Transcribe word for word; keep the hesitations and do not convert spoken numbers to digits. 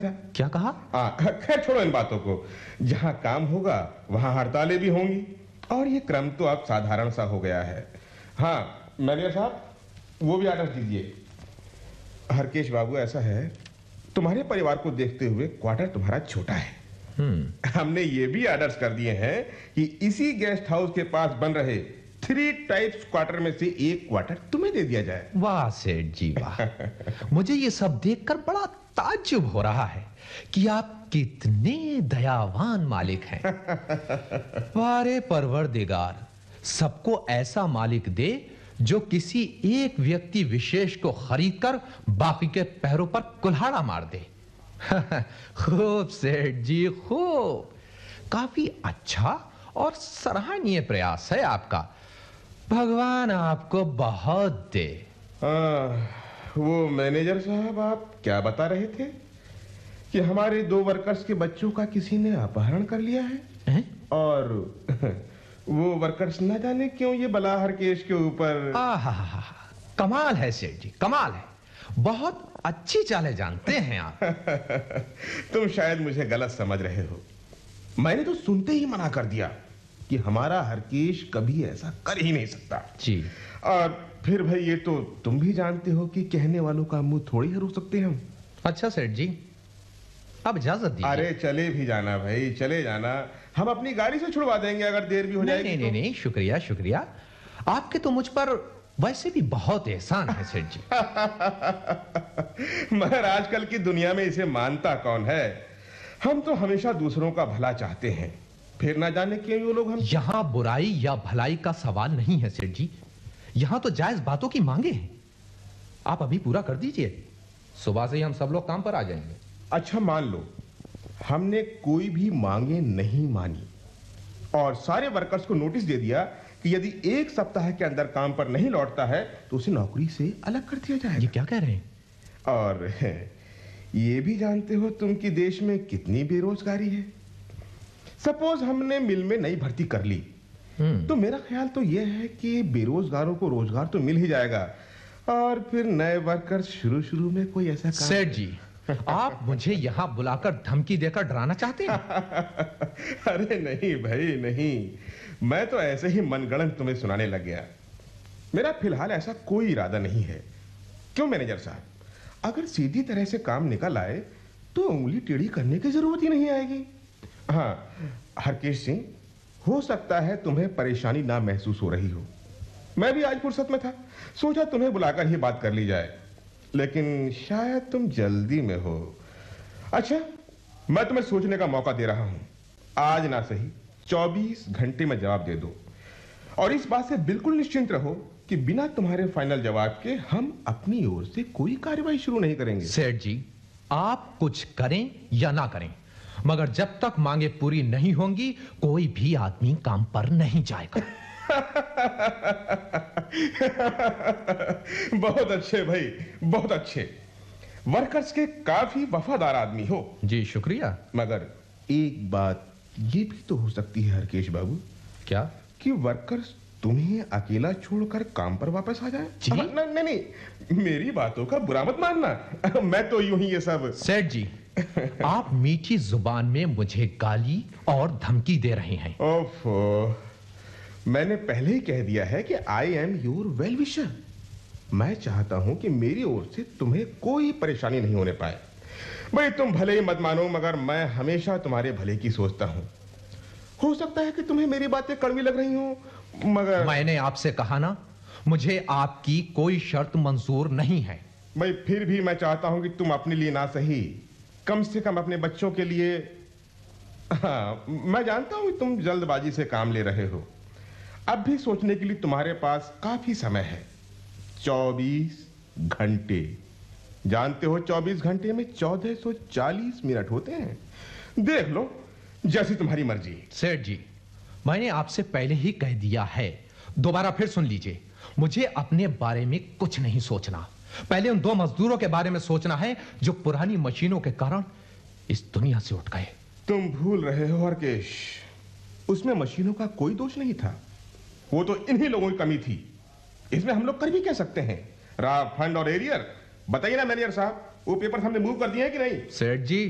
क्या कहा? हाँ, खैर छोड़ो इन बातों को। जहां काम होगा वहां हड़तालें भी होंगी और ये क्रम तो अब साधारण सा हो गया है। हाँ मैनेजर साहब, वो भी आर्डर दीजिए। हरकेश बाबू, ऐसा है, तुम्हारे परिवार को देखते हुए क्वार्टर तुम्हारा छोटा है। हम्म हमने ये भी आर्डर्स कर दिए हैं कि इसी गेस्ट हाउस के पास बन रहे थ्री टाइप्स क्वार्टर में से एक क्वार्टर तुम्हें दे दिया जाए। वाह सेठ जी वाह। मुझे ये सब देखकर बड़ा ताज्जुब हो रहा है कि आप कितने दयावान मालिक हैं। वारे परवरदिगार, सबको ऐसा मालिक दे जो किसी एक व्यक्ति विशेष को खरीदकर बाकी के पैरों पर कुल्हाड़ा मार दे। खूब सेठ जी खूब, काफी अच्छा और सराहनीय प्रयास है आपका। भगवान आपको बहुत दे। हाँ, वो मैनेजर साहब, आप क्या बता रहे थे कि हमारे दो वर्कर्स के बच्चों का किसी ने अपहरण कर लिया है, हैं? और वो वर्कर्स न जाने क्यों ये बला हरकेश के ऊपर। आहा, कमाल है सेठ जी, कमाल है। बहुत अच्छी चालें जानते हैं आप। तुम शायद मुझे गलत समझ रहे हो। मैंने तो सुनते ही मना कर दिया कि हमारा हरकेश कभी ऐसा कर ही नहीं सकता जी। और फिर भाई, ये तो तुम भी जानते हो कि कहने वालों का मुंह थोड़ी हरू सकते हैं हम। अच्छा सेठ जी, अब इजाजत दीजिए। अरे चले भी जाना भाई, चले जाना। हम अपनी गाड़ी से छुड़वा देंगे अगर देर भी हो नहीं जाएगी। नहीं नहीं नहीं, शुक्रिया शुक्रिया। आपके तो मुझ पर वैसे भी बहुत एहसान है सेठ जी। मगर आजकल की दुनिया में इसे मानता कौन है। हम तो हमेशा दूसरों का भला चाहते हैं, फिर ना जाने क्यों ये लोग हम। यहां बुराई या भलाई का सवाल नहीं है सेठ जी, यहां तो जायज बातों की मांगे हैं। आप अभी पूरा कर दीजिए, सुबह से ही हम सब लोग काम पर आ जाएंगे। अच्छा मान लो हमने कोई भी मांगे नहीं मानी और सारे वर्कर्स को नोटिस दे दिया कि यदि एक सप्ताह के अंदर काम पर नहीं लौटता है तो उसे नौकरी से अलग कर दिया जाएगा। ये क्या कह रहे हैं? और ये भी जानते हो तुम कि देश में कितनी बेरोजगारी है। सपोज हमने मिल में नई भर्ती कर ली तो मेरा ख्याल तो यह है कि बेरोजगारों को रोजगार तो मिल ही जाएगा और फिर नए वर्कर्स शुरू शुरू में कोई ऐसा काम। सेठ जी, आप मुझे यहां बुलाकर धमकी देकर डराना चाहते हैं? अरे नहीं भाई नहीं, मैं तो ऐसे ही मनगढ़ंत तुम्हें सुनाने लग गया। मेरा फिलहाल ऐसा कोई इरादा नहीं है। क्यों मैनेजर साहब, अगर सीधी तरह से काम निकल आए तो उंगली टेढ़ी करने की जरूरत ही नहीं आएगी। हाँ हरकेश सिंह, हो सकता है तुम्हें परेशानी ना महसूस हो रही हो। मैं भी आज फुर्सत में था, सोचा तुम्हें बुलाकर ही बात कर ली जाए, लेकिन शायद तुम जल्दी में हो। अच्छा, मैं तुम्हें सोचने का मौका दे रहा हूं। आज ना सही चौबीस घंटे में जवाब दे दो और इस बात से बिल्कुल निश्चिंत रहो कि बिना तुम्हारे फाइनल जवाब के हम अपनी ओर से कोई कार्रवाई शुरू नहीं करेंगे। सेठ जी, आप कुछ करें या ना करें, मगर जब तक मांगे पूरी नहीं होंगी कोई भी आदमी काम पर नहीं जाएगा। बहुत अच्छे भाई, बहुत अच्छे। वर्कर्स के काफी वफादार आदमी हो। जी शुक्रिया। मगर एक बात ये भी तो हो सकती है हरकेश बाबू। क्या? कि वर्कर्स तुम्हें अकेला छोड़कर काम पर वापस आ जाए। जी? हाँ, नहीं नहीं नहीं, मेरी बातों का बुरा मत मानना। मैं तो यूं ही ये सब। सेठ जी, आप मीठी जुबान में मुझे गाली और धमकी दे रहे हैं। ओफो, मैंने पहले ही कह दिया है कि I am your well wisher. मैं चाहता हूं कि मेरी ओर से तुम्हें कोई परेशानी नहीं होने पाए। भाई तुम भले ही मत मानो, मगर मैं हमेशा तुम्हारे भले की सोचता हूं। हो सकता है कि तुम्हें मेरी बातें कड़वी लग रही हो, मगर मैंने आपसे कहा ना, मुझे आपकी कोई शर्त मंजूर नहीं है। भाई फिर भी मैं चाहता हूं कि तुम अपने लिए ना सही, कम से कम अपने बच्चों के लिए। हाँ, मैं जानता हूं तुम जल्दबाजी से काम ले रहे हो। अब भी सोचने के लिए तुम्हारे पास काफी समय है। चौबीस घंटे, जानते हो चौबीस घंटे में चौदह सौ चालीस मिनट होते हैं। देख लो, जैसी तुम्हारी मर्जी। सेठ जी, मैंने आपसे पहले ही कह दिया है, दोबारा फिर सुन लीजिए, मुझे अपने बारे में कुछ नहीं सोचना। पहले उन दो मजदूरों के बारे में सोचना है जो पुरानी मशीनों के कारण इस दुनिया से उठ गए। तुम भूल रहे हो हरकेश, उसमें मशीनों का कोई दोष नहीं था, वो तो इन्हीं लोगों की कमी थी। इसमें हम लोग कर भी कह सकते हैं, रा फंड और एरियर। बताइए ना मैनेजर साहब, वो पेपर हमने मूव कर दिए हैं कि नहीं? सेठ जी,